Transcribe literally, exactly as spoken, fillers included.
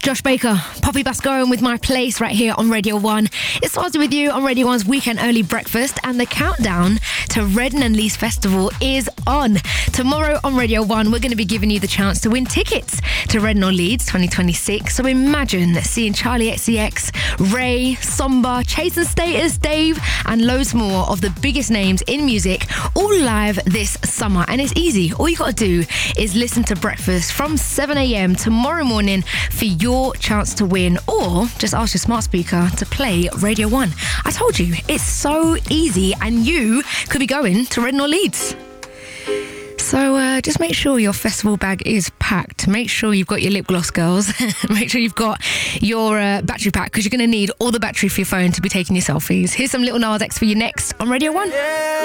Josh Baker, Poppy Bascoe with My Place right here on Radio one. It started with you on Radio one's Weekend Early Breakfast, and the countdown to Redden and Leeds Festival is on. Tomorrow on Radio one, we're going to be giving you the chance to win tickets to Redden or Leeds twenty twenty-six. So imagine seeing Charlie X C X, Ray, Somba, Chase and Status, Dave, and loads more of the biggest names in music all live this summer. And it's easy. All you got to do is listen to Breakfast from seven a.m. tomorrow morning for your chance to win, or just ask your smart speaker to play Radio one. I told you, it's so easy, and you could be going to Redden or Leeds. So uh, just make sure your festival bag is packed. Make sure you've got your lip gloss, girls. Make sure you've got your uh, battery pack, because you're going to need all the battery for your phone to be taking your selfies. Here's some Little Nas X for you next on Radio one. Yeah.